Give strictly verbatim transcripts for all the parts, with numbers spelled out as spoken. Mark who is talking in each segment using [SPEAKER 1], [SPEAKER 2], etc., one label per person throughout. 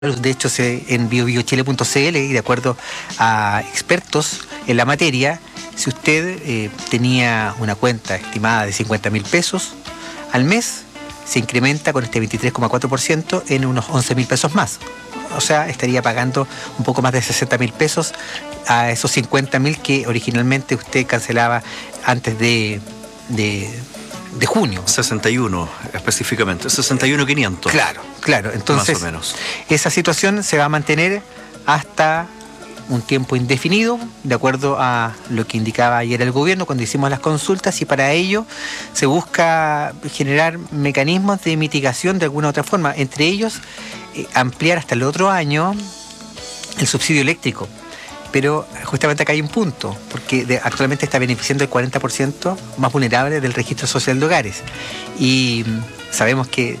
[SPEAKER 1] De hecho, se, en bio bio chile punto c l y de acuerdo a expertos en la materia, si usted eh, tenía una cuenta estimada de cincuenta mil pesos al mes, se incrementa con este veintitrés coma cuatro por ciento en unos once mil pesos más. O sea, estaría pagando un poco más de sesenta mil pesos a esos cincuenta mil que originalmente usted cancelaba antes de... de de junio.
[SPEAKER 2] sesenta y uno específicamente, sesenta y uno mil quinientos.
[SPEAKER 1] Claro, claro. Entonces,
[SPEAKER 2] más o menos.
[SPEAKER 1] Esa situación se va a mantener hasta un tiempo indefinido, de acuerdo a lo que indicaba ayer el gobierno cuando hicimos las consultas, y para ello se busca generar mecanismos de mitigación de alguna otra forma, entre ellos eh, ampliar hasta el otro año el subsidio eléctrico. Pero justamente acá hay un punto, porque de, actualmente está beneficiando el cuarenta por ciento más vulnerable del registro social de hogares. Y sabemos que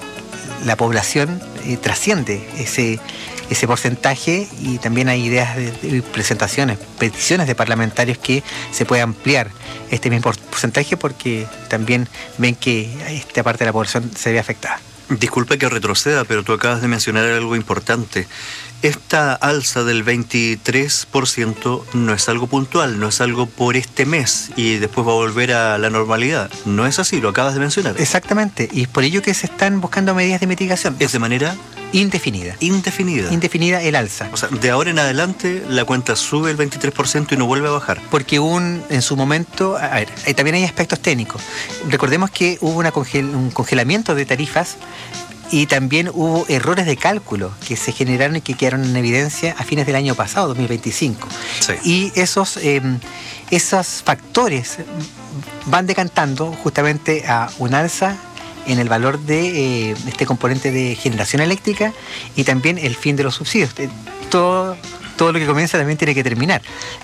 [SPEAKER 1] la población eh, trasciende ese, ese porcentaje, y también hay ideas de, de presentaciones, peticiones de parlamentarios que se pueda ampliar este mismo porcentaje, porque también ven que esta parte de la población se ve afectada.
[SPEAKER 2] Disculpe que retroceda, pero tú acabas de mencionar algo importante. Esta alza del veintitrés por ciento no es algo puntual, no es algo por este mes y después va a volver a la normalidad. No es así, lo acabas de mencionar.
[SPEAKER 1] Exactamente, y es por ello que se están buscando medidas de mitigación.
[SPEAKER 2] Es de manera
[SPEAKER 1] indefinida.
[SPEAKER 2] Indefinida.
[SPEAKER 1] Indefinida el alza.
[SPEAKER 2] O sea, de ahora en adelante la cuenta sube el veintitrés por ciento y no vuelve a bajar.
[SPEAKER 1] Porque un, en su momento, a ver, también hay aspectos técnicos. Recordemos que hubo una congel, un congelamiento de tarifas, y también hubo errores de cálculo que se generaron y que quedaron en evidencia a fines del año pasado, dos mil veinticinco.
[SPEAKER 2] Sí.
[SPEAKER 1] Y esos, eh, esos factores van decantando justamente a un alza en el valor de eh, este componente de generación eléctrica, y también el fin de los subsidios. Todo, todo lo que comienza también tiene que terminar.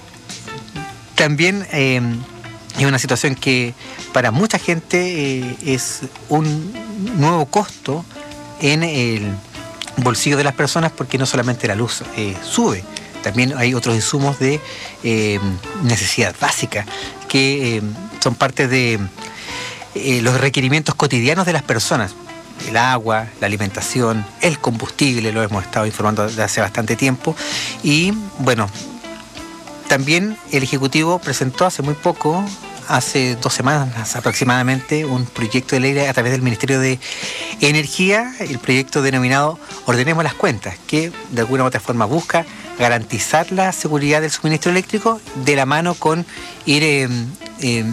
[SPEAKER 1] También eh, es una situación que para mucha gente eh, es un nuevo costo en el bolsillo de las personas, porque no solamente la luz eh, sube, también hay otros insumos de eh, necesidad básica que eh, son parte de eh, los requerimientos cotidianos de las personas. El agua, la alimentación, el combustible, lo hemos estado informando desde hace bastante tiempo. Y bueno, también el Ejecutivo presentó hace muy poco, hace dos semanas aproximadamente, un proyecto de ley a través del Ministerio de Energía, el proyecto denominado Ordenemos las Cuentas, que de alguna u otra forma busca garantizar la seguridad del suministro eléctrico de la mano con ir eh, eh,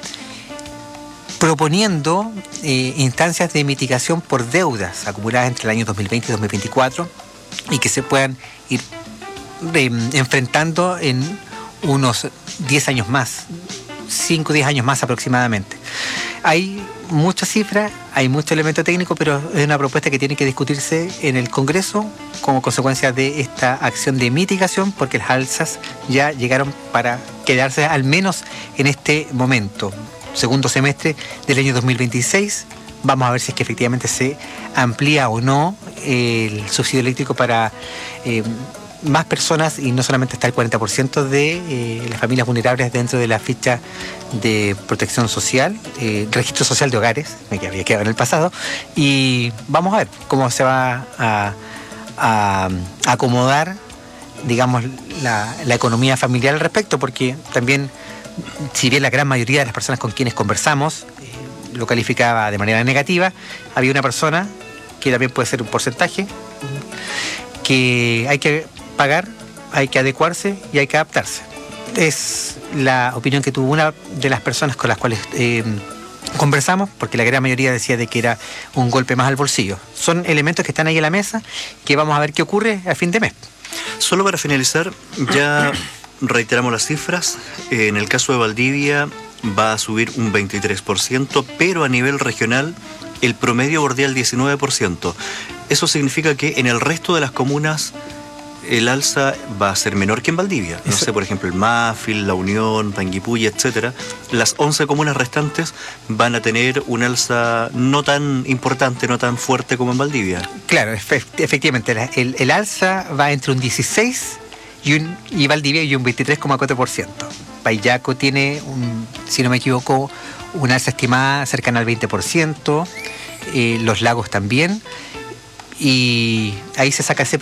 [SPEAKER 1] proponiendo eh, instancias de mitigación por deudas acumuladas entre el año dos mil veinte y dos mil veinticuatro, y que se puedan ir eh, enfrentando en unos diez años más, cinco o diez años más aproximadamente. Hay muchas cifras, hay mucho elemento técnico, pero es una propuesta que tiene que discutirse en el Congreso como consecuencia de esta acción de mitigación, porque las alzas ya llegaron para quedarse al menos en este momento. Segundo semestre del año dos mil veintiséis, vamos a ver si es que efectivamente se amplía o no el subsidio eléctrico para eh, más personas, y no solamente está el cuarenta por ciento de eh, las familias vulnerables dentro de la ficha de protección social, eh, registro social de hogares, que había quedado en el pasado, y vamos a ver cómo se va a, a, a acomodar, digamos, la, la economía familiar al respecto, porque también, si bien la gran mayoría de las personas con quienes conversamos eh, lo calificaba de manera negativa, había una persona, que también puede ser un porcentaje, que hay que pagar, hay que adecuarse y hay que adaptarse. Es la opinión que tuvo una de las personas con las cuales eh, conversamos, porque la gran mayoría decía de que era un golpe más al bolsillo. Son elementos que están ahí en la mesa, que vamos a ver qué ocurre a fin de mes.
[SPEAKER 2] Solo para finalizar, ya reiteramos las cifras. En el caso de Valdivia va a subir un veintitrés por ciento, pero a nivel regional el promedio bordea el diecinueve por ciento. Eso significa que en el resto de las comunas el alza va a ser menor que en Valdivia. No sé, por ejemplo, el Mafil, La Unión, Panguipulli, etcétera. Las once comunas restantes van a tener un alza no tan importante, no tan fuerte como en Valdivia.
[SPEAKER 1] Claro, efectivamente, el, el alza va entre un dieciséis y, un, y Valdivia y un veintitrés coma cuatro por ciento. Payaco tiene, un, si no me equivoco, una alza estimada cercana al veinte por ciento, eh, Los Lagos también. y ahí se saca ese